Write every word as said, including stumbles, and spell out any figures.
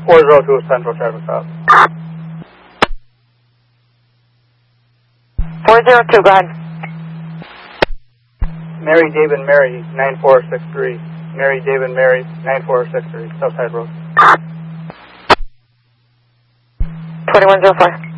four zero two Central Traffic Stop. four zero two, go ahead. Mary David Mary nine four six three. Mary David Mary nine four six three, Southside Road. twenty-one zero four.